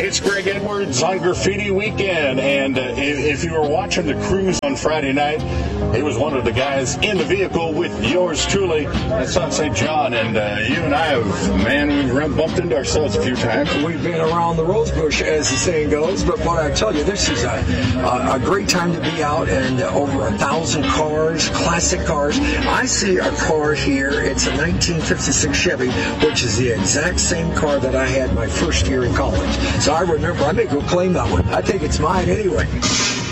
It's Greg Edwards on Graffiti Weekend, and if you were watching the cruise on Friday night, he was one of the guys in the vehicle with yours truly at South St. John, and you and I we've bumped into ourselves a few times. We've been around the rosebush, as the saying goes, but what I tell you, this is a great time to be out, and over 1,000 cars, classic cars. I see a car here. It's a 1956 Chevy, which is the exact same car that I had my first year in college. So I remember, I may go claim that one. I think it's mine anyway.